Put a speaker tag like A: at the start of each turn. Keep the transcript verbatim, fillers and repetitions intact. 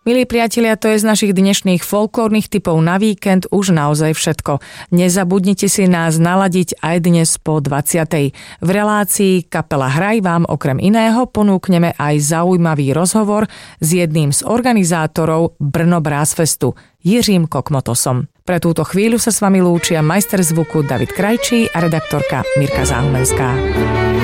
A: Milí priatelia, to je z našich dnešných folklórnych tipov na víkend už naozaj všetko. Nezabudnite si nás naladiť aj dnes po dvadsiatej. V relácii Kapela Hraj vám okrem iného ponúkneme aj zaujímavý rozhovor s jedným z organizátorov Brno Brass Festu, Jiřím Kokmotosom. Pre túto chvíľu sa s vami lúčia majster zvuku David Krajčí a redaktorka Mirka Záhumenská.